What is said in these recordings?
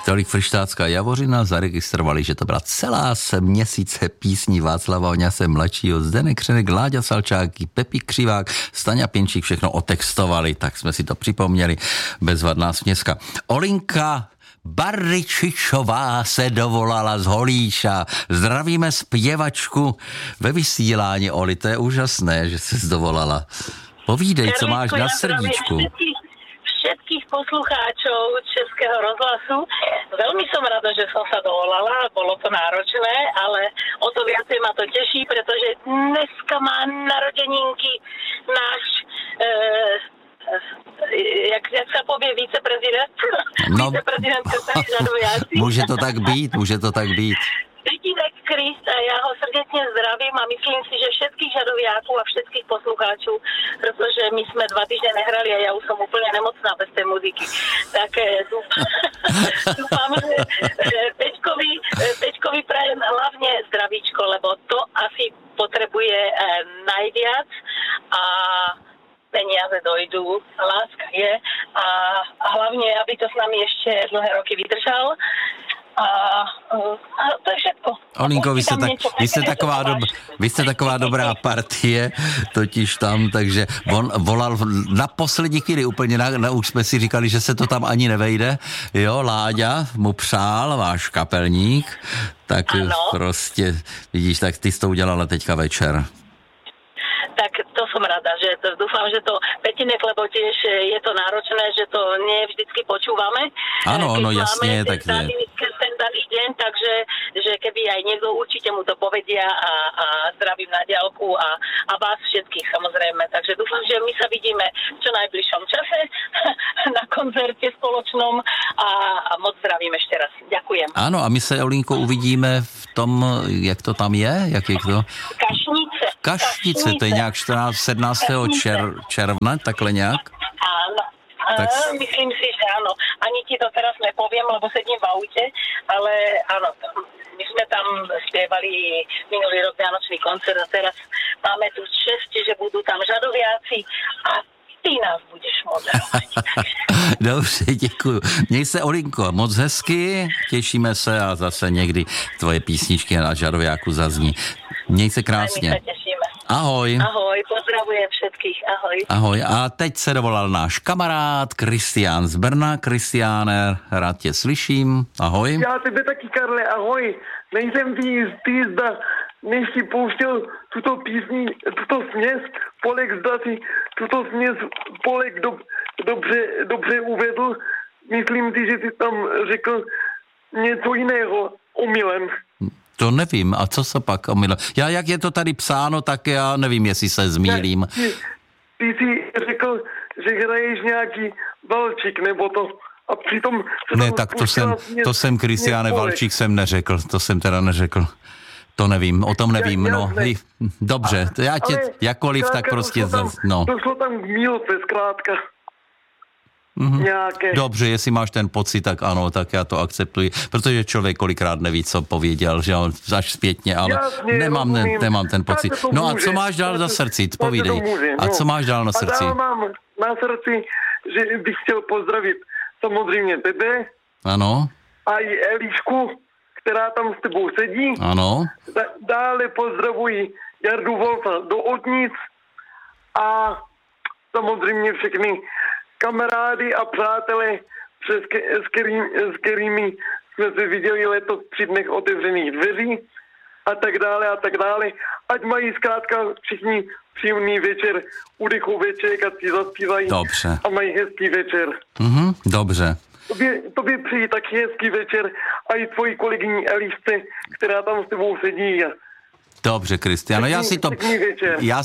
Tolik Fryštácká Javořina zaregistrovali, že to byla celá měsíce písní Václava Oňase mladšího, Zdeněk Křenek, Láďa Salčáky, Pepi Křivák, Staňa Pěnčík, všechno otextovali, tak jsme si to připomněli, bezvadná směska. Olinka Barryčičová se dovolala z Holíša. Zdravíme zpěvačku ve vysílání, Oli, to je úžasné, že se dovolala. Povídej, co máš na srdíčku. Všetkých poslucháčov Českého rozhlasu. Veľmi som rada, že som sa dovolala, bolo to náročné, ale o to viacej ma to teší, pretože dneska má narodeninky náš jak sa povie viceprezident? No, Viceprezident Žadoviaci. Může to tak být. Jedinek Krist a já ho srdečně zdravím a myslím si, že všetkých žadoviáků a všetkých poslucháčů, protože my jsme 2 týždne nehrali a já už jsem úplně nemocná bez té muziky. Tak dúfam, že Peťkovi prajem hlavně zdravíčko, lebo to asi potrebuje najviac a peniaze dojdú, láska je a hlavně, aby to s nami ještě dlhé roky vydržal. A to je všetko. Olinko, vy jste taková dobrá partie, totiž tam, takže on volal na poslední chvíli úplně, už jsme si říkali, že se to tam ani nevejde, jo, Láďa mu přál, váš kapelník, tak ano. Prostě, vidíš, tak ty jsi to udělala teďka večer. Tak to som rada, že to, dúfam, že to Petinek, lebo tiež je to náročné, že to nie vždycky počúvame. Áno, no jasne, tak ten daný deň, takže že keby aj niekto určite mu to povedia a zdravím na diaľku a vás všetkých samozrejme. Takže dúfam, že my sa vidíme v čo najbližšom čase na koncerte spoločnom a moc zdravím ešte raz. Ďakujem. Áno, a my sa, Olinko, uvidíme v tom, jak to tam je? Jak je to? Kašnice, to je nějak 17. června, takhle nějak? Áno, tak... myslím si, že áno. Ani ti to teraz nepoviem, lebo sedím v aute, ale áno, my sme tam spievali minulý rok Vianočný koncert a teraz máme tu čest, že budú tam žadoviaci a ty nás budeš moderovať. Dobře, děkuju. Měj se, Olinko, moc hezky, těšíme se a zase někdy tvoje písničky na žadoviáku zazní. Měj se krásně. Ahoj. Ahoj, pozdravujem všetkých, ahoj. Ahoj, a teď se dovolal náš kamarád Kristián z Brna. Kristiáne, rád tě slyším, ahoj. Já tebe taky, Karle, ahoj. Nejsem ty jistý, zda než si pouštěl tuto písni, tuto směs, Polek zda si tuto směs Polek dobře uvedl. Myslím si, že jsi tam řekl něco jiného omylem. To nevím. A co se pak omylem? Já, jak je to tady psáno, tak já nevím, jestli se zmýlím. Ty jsi řekl, že hraješ nějaký valčík, nebo to... A přitom... Ne, tak to jsem Kristiáne, valčík jsem neřekl. To jsem teda neřekl. To nevím, o tom nevím, no. Dobře, já tě jakkoliv, tak prostě... Došlo tam k mílce, zkrátka. Mm-hmm. Dobře, jestli máš ten pocit, tak ano, tak já to akceptuji, protože člověk kolikrát neví, co pověděl, že on až zpětně, ale jasně, nemám ten pocit. No a co máš dál na srdci, povídej. A co máš dál na srdci? A dál mám na srdci, že bych chtěl pozdravit samozřejmě tebe. Ano. A i Elišku, která tam s tebou sedí. Ano. Dále pozdravuji Jardu Wolfa do Otnic a samozřejmě všechny kamarády a přátelé, s kterými jsme se viděli letos při dnech otevřených dveří a tak dále. Ať mají zkrátka všichni příjemný večer, udechoveček a si zaspívají. Dobře. A mají hezký večer. Dobře. Tobě přeji taky hezký večer a i tvojí kolegyni Elišce, která tam s tebou sedí. Dobře, Kristiano, já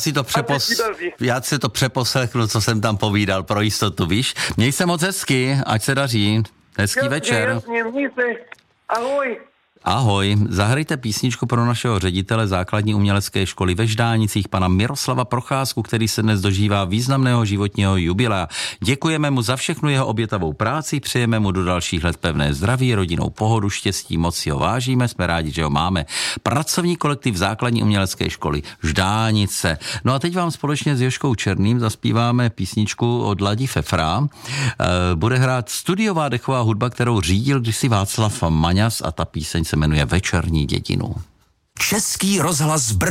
si to přeposlechnu, co jsem tam povídal pro jistotu, víš. Měj se moc hezky, ať se daří. Hezký večer. Jasně, měj se. Ahoj. Ahoj, zahrajte písničku pro našeho ředitele základní umělecké školy ve Ždánicích, pana Miroslava Procházku, který se dnes dožívá významného životního jubilea. Děkujeme mu za všechnu jeho obětavou práci, přejeme mu do dalších let pevné zdraví, rodinnou pohodu, štěstí, moc si ho vážíme, jsme rádi, že ho máme. Pracovní kolektiv základní umělecké školy Ždánice. No a teď vám společně s Jožkou Černým zaspíváme písničku od Ladi Fefra. Bude hrát studiová dechová hudba, kterou řídil kdysi Václav Maňas a ta píseň se jmenuje Večerní dědinu. Český rozhlas Brno.